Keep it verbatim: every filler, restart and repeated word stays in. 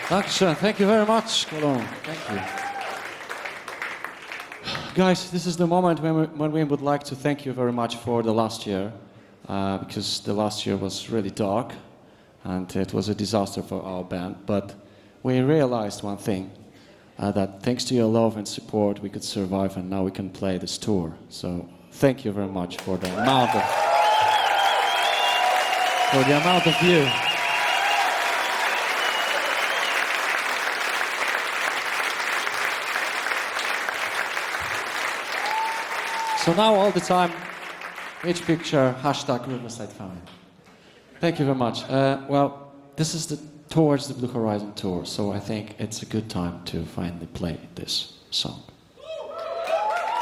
Dankeschön. Thank you very much, Cologne. Thank you. Guys, this is the moment when we, when we would like to thank you very much for the last year, uh, because the last year was really dark and it was a disaster for our band. But we realized one thing, uh, that thanks to your love and support, we could survive, and now we can play this tour. So thank you very much for the amount of, for the amount of you. So now all the time, each picture, hashtag Riverside Family. Thank you very much. Uh, well, this is the Towards the Blue Horizon tour, so I think it's a good time to finally play this song.